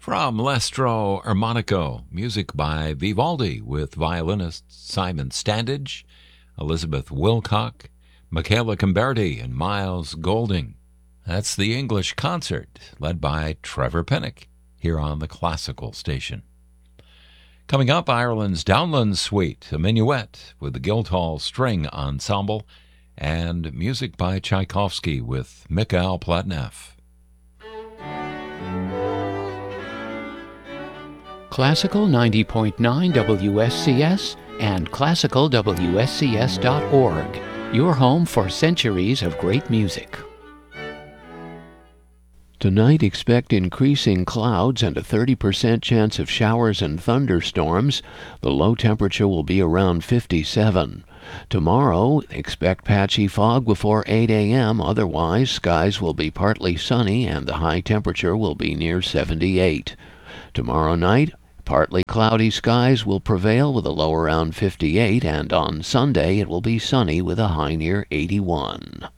From L'Estro Armonico, music by Vivaldi with violinists Simon Standage, Elizabeth Wilcock, Michaela Camberti, and Miles Golding. That's the English concert, led by Trevor Pinnock, here on the Classical Station. Coming up, Ireland's Downland Suite, a minuet with the Guildhall String Ensemble, and music by Tchaikovsky with Mikhail Platnev. Classical 90.9 WSCS and classicalwscs.org, your home for centuries of great music. Tonight, expect increasing clouds and a 30% chance of showers and thunderstorms. The low temperature will be around 57. Tomorrow, expect patchy fog before 8 a.m. Otherwise, skies will be partly sunny and the high temperature will be near 78. Tomorrow night, partly cloudy skies will prevail with a low around 58, and on Sunday it will be sunny with a high near 81.